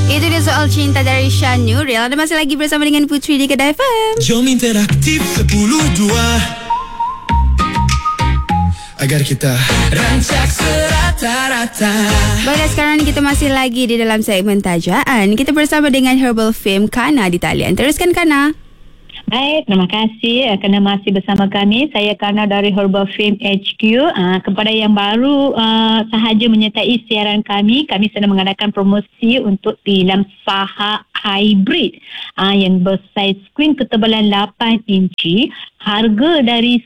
Itu dia soal cinta dari Syah Nuril. Ada masih lagi bersama dengan Putri di Kedah FM. Jom interaktif 10-2 agar kita rancak serata-rata. Baiklah, sekarang ni kita masih lagi di dalam segmen Tajaan. Kita bersama dengan Herbal Fame Kana di talian. Teruskan Kana. Baik, terima kasih kerana masih bersama kami. Saya Kana dari Herbal Fame HQ. Kepada yang baru sahaja menyertai siaran kami sedang mengadakan promosi untuk tilam Saha Hybrid yang bersaiz screen ketebalan 8 inci. Harga dari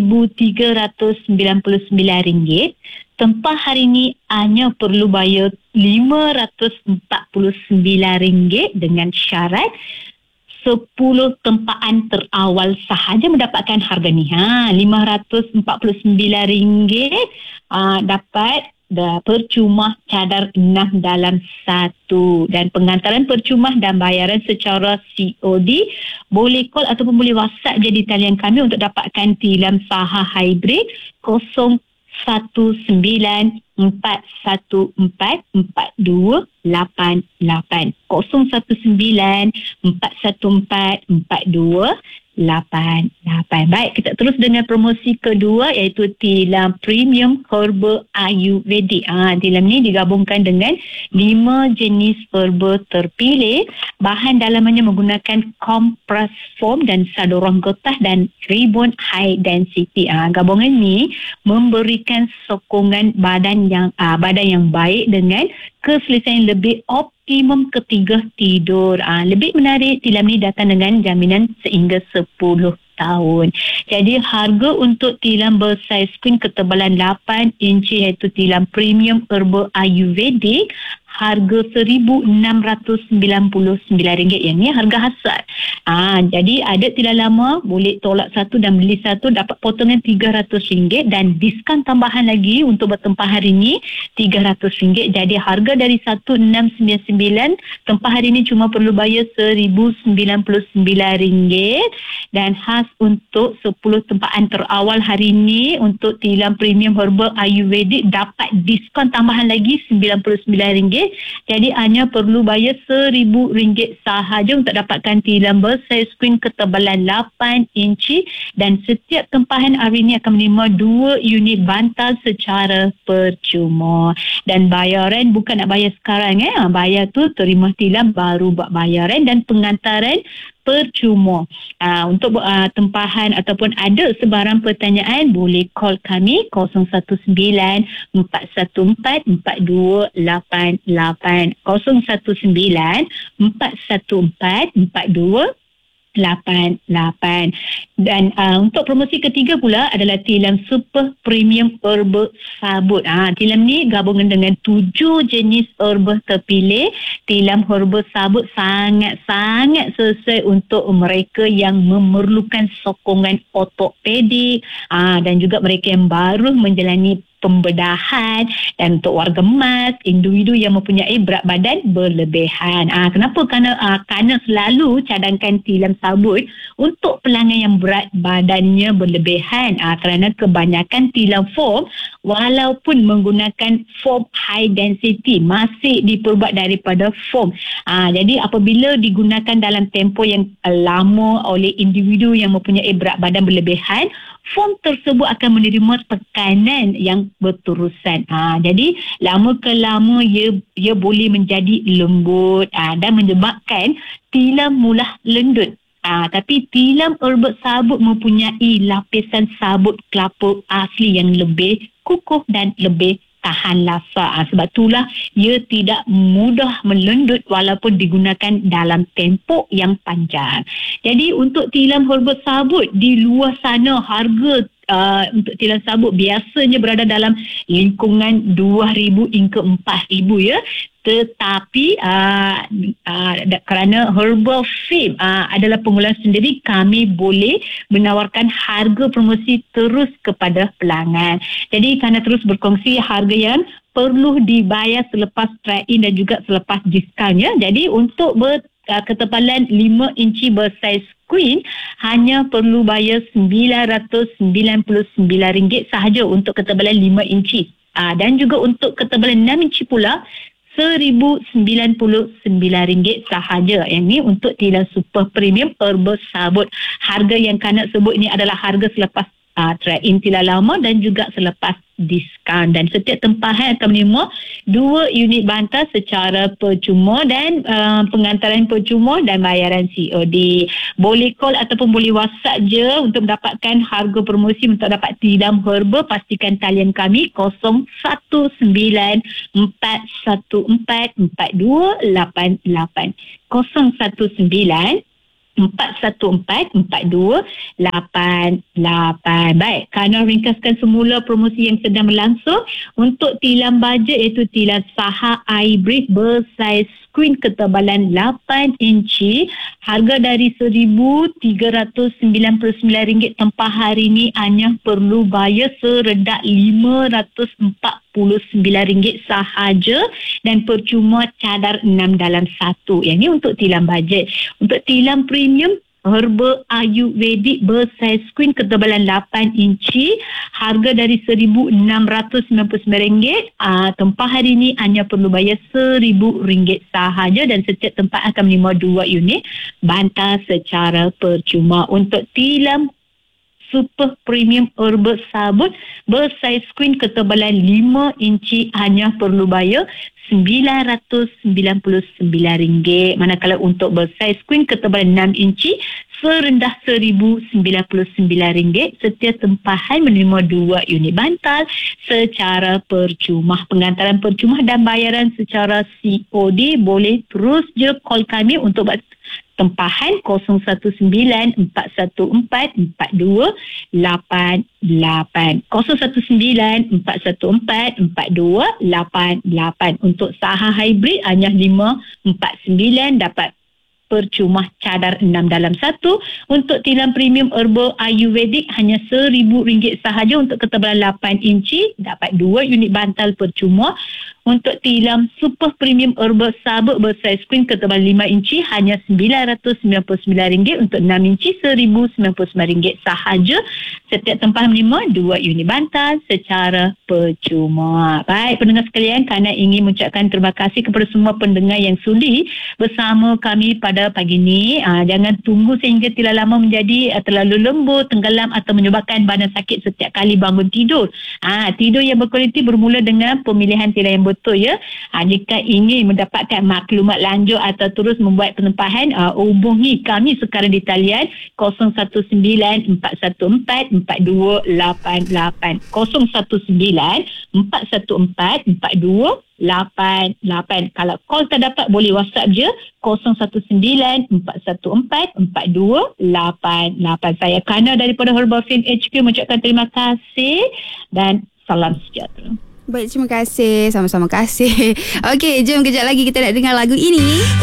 RM1,399. Tempah hari ini hanya perlu bayar RM549 dengan syarat 10 tempaan terawal sahaja mendapatkan harga ni. RM549 dapat percuma cadar 6 dalam 1 dan pengantaran percuma dan bayaran secara COD. Boleh call ataupun boleh WhatsApp je di talian kami untuk dapatkan tilam Saha Hybrid 019-414-4288 019-414-4288. Baik, kita terus dengan promosi kedua iaitu tilam Premium Herba Ayurvedic. Tilam ni digabungkan dengan 5 jenis herba terpilih. Bahan dalamannya menggunakan kompres foam dan sadorong getah dan ribbon high density. Gabungan ni memberikan sokongan badan yang baik dengan keselesaian lebih optimum ketika tidur. Lebih menarik, tilam ni datang dengan jaminan sehingga 10 tahun. Jadi harga untuk tilam bersaiz screen ketebalan 8 inci iaitu tilam Premium Herba Ayurvedic harga RM1,699. Yang ni harga hasad. Jadi ada tilam lama boleh tolak satu dan beli satu dapat potongan RM300 dan diskaun tambahan lagi untuk bertempah hari ni RM300. Jadi harga dari RM1,699 tempah hari ni cuma perlu bayar RM1,099 dan khas untuk 10 tempaan terawal hari ni untuk tilam Premium Herba Ayurvedic dapat diskaun tambahan lagi RM99. Jadi hanya perlu bayar RM1,000 sahaja untuk dapatkan tilam bersaiz screen ketebalan 8 inci dan setiap tempahan hari ini akan menerima 2 unit bantal secara percuma. Dan bayaran bukan nak bayar sekarang. Bayar tu terima tilam baru buat bayaran dan pengantaran percuma. Untuk tempahan ataupun ada sebarang pertanyaan boleh call kami 019-414-4288 019-414-4288. Dan untuk promosi ketiga pula adalah tilam Super Premium Herba Sabut. Tilam ni gabungan dengan 7 jenis herba terpilih. Tilam herba sabut sangat-sangat sesuai untuk mereka yang memerlukan sokongan ortopedik dan juga mereka yang baru menjalani pembedahan dan untuk warga emas, individu yang mempunyai berat badan berlebihan. Kenapa? Kerana selalu cadangkan tilam sabut untuk pelanggan yang berat badannya berlebihan. Kerana kebanyakan tilam foam walaupun menggunakan foam high density masih diperbuat daripada foam. Jadi apabila digunakan dalam tempoh yang lama oleh individu yang mempunyai berat badan berlebihan, foam tersebut akan menerima tekanan yang berterusan. Jadi lama ke lama ia boleh menjadi lembut dan menyebabkan tilam mudah lendut. Tapi tilam herba sabut mempunyai lapisan sabut kelapa asli yang lebih kukuh dan lebih tahan lasa. Sebab itulah ia tidak mudah melendut walaupun digunakan dalam tempoh yang panjang. Jadi untuk tilam herba sabut di luar sana harga untuk tilam sabut biasanya berada dalam lingkungan RM2,000 hingga RM4,000 ya. Tetapi kerana Herbal Fame adalah pengeluaran sendiri, kami boleh menawarkan harga promosi terus kepada pelanggan. Jadi kerana terus berkongsi harga yang perlu dibayar selepas trade-in dan juga selepas diskaun ya. Jadi untuk ketebalan 5 inci bersaiz queen hanya perlu bayar RM999 sahaja untuk ketebalan 5 inci. Dan juga untuk ketebalan 6 inci pula RM1,099 sahaja. Yang ni untuk tilam super premium herbal sabut. Harga yang Kana sebut ini adalah harga selepas trade-in tilam lama dan juga selepas diskaun, dan setiap tempahan akan menerima 2 unit bantal secara percuma dan pengantaran percuma dan bayaran COD. Boleh call ataupun boleh WhatsApp je untuk mendapatkan harga promosi untuk dapat tilam herba. Pastikan talian kami 0194144288 0194144288. Baik, kerana ringkaskan semula promosi yang sedang berlangsung untuk tilam bajet, iaitu tilam Saha hybrid bersaiz screen ketebalan 8 inci, harga dari RM1,399 tempah hari ini hanya perlu bayar serendah RM549 sahaja dan percuma cadar 6 dalam 1. Yang ni untuk tilam bajet. Untuk tilam premium herba ayurvedic bersaiz screen ketebalan 8 inci, harga dari RM1,699, tempah hari ini hanya perlu bayar RM1,000 sahaja dan setiap tempat akan menerima 2 unit bantal secara percuma. Untuk tilam super premium herbal sabut bersaiz screen ketebalan 5 inci hanya perlu bayar RM999. Manakala untuk bersaiz screen ketebalan 6 inci serendah RM1,099. Setiap tempahan menerima 2 unit bantal secara percuma. Pengantaran percuma dan bayaran secara COD. Boleh terus je call kami untuk tempahan 0194144288 0194144288. Untuk Saha hybrid hanya 549 dapat percuma cadar 6 dalam 1. Untuk tilam premium herbal ayurvedic hanya RM1,000 sahaja untuk ketebalan 8 inci dapat 2 unit bantal percuma. Untuk tilam super premium herbal sabut bersaiz screen ketebalan 5 inci hanya RM999. Untuk 6 inci RM1,099 sahaja. Setiap tempah menerima 2 unit bantal secara percuma. Baik pendengar sekalian, Kana ingin mengucapkan terima kasih kepada semua pendengar yang sudi bersama kami pada pagi ini. Jangan tunggu sehingga tilam lama menjadi terlalu lembut, tenggelam atau menyebabkan badan sakit setiap kali bangun tidur. Tidur yang berkualiti bermula dengan pemilihan tilam yang betul ya. Jika ingin mendapatkan maklumat lanjut atau terus membuat penempahan, hubungi kami sekarang di talian 0194144288 0194144288. Kalau call tak dapat boleh WhatsApp je 0194144288. Saya Kana daripada Herbal Film HQ mengucapkan terima kasih dan salam sejahtera. Baik, terima kasih. Sama-sama kasih. Okey, jom kejap lagi kita nak dengar lagu ini.